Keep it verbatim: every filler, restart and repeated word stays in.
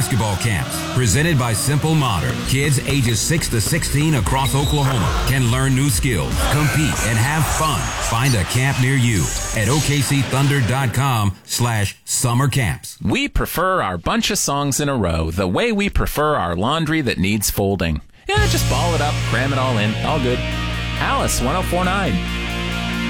Basketball camps presented by Simple Modern. Kids ages six to sixteen across Oklahoma can learn new skills, compete, and have fun. Find a camp near you at okcthunder.com slash summer camps. We prefer our bunch of songs in a row the way we prefer our laundry that needs folding. Yeah, just ball it up, cram it all in, all good. Alice, one oh four point nine.